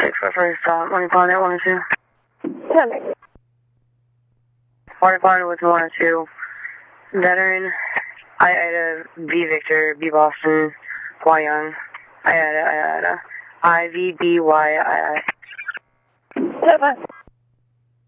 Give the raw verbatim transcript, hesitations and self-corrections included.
six for first stop. One call there, one or two. Ten. Water Cloud with one or two. Veteran. I Ida, B Victor, B Boston, Y Young. I Ida, I Ida. I V B Y I I. Seven.